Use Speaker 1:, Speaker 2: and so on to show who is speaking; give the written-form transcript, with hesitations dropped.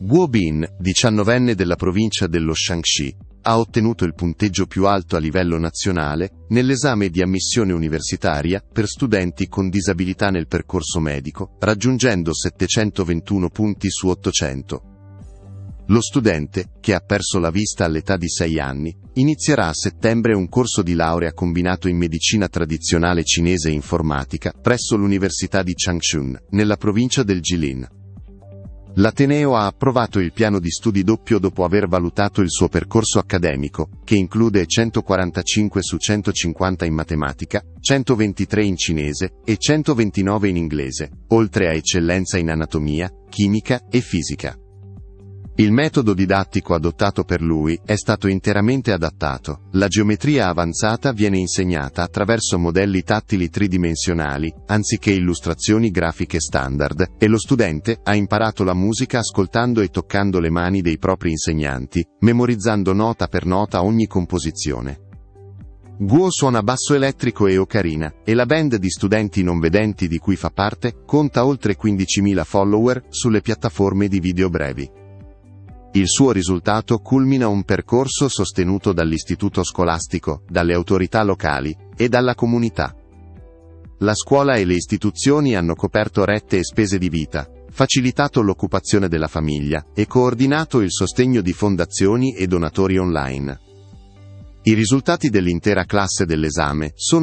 Speaker 1: Guo Bin, 19enne della provincia dello Shaanxi, ha ottenuto il punteggio più alto a livello nazionale nell'esame di ammissione universitaria per studenti con disabilità nel percorso medico, raggiungendo 721 punti su 800. Lo studente, che ha perso la vista all'età di 6 anni, inizierà a settembre un corso di laurea combinato in medicina tradizionale cinese e informatica presso l'Università di Changchun, nella provincia del Jilin. L'ateneo ha approvato il piano di studi doppio dopo aver valutato il suo percorso accademico, che include 145 su 150 in matematica, 123 in cinese e 129 in inglese, oltre a eccellenza in anatomia, chimica e fisica. Il metodo didattico adottato per lui è stato interamente adattato. La geometria avanzata viene insegnata attraverso modelli tattili tridimensionali, anziché illustrazioni grafiche standard, e lo studente ha imparato la musica ascoltando e toccando le mani dei propri insegnanti, memorizzando nota per nota ogni composizione. Guo suona basso elettrico e ocarina, e la band di studenti non vedenti di cui fa parte conta oltre 15.000 follower sulle piattaforme di video brevi. Il suo risultato culmina un percorso sostenuto dall'istituto scolastico, dalle autorità locali e dalla comunità. La scuola e le istituzioni hanno coperto rette e spese di vita, facilitato l'occupazione della famiglia e coordinato il sostegno di fondazioni e donatori online. I risultati dell'intera classe dell'esame sono